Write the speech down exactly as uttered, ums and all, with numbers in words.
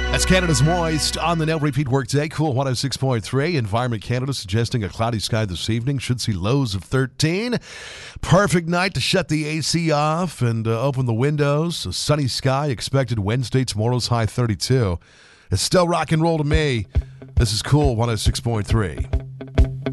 That's Canada's Moist on the No Repeat Workday. Cool one oh six point three. Environment Canada suggesting a cloudy sky this evening. Should see lows of thirteen. Perfect night to shut the A C off and uh, open the windows. A sunny sky expected Wednesday. Tomorrow's high thirty-two. It's still rock and roll to me. This is Cool one oh six point three.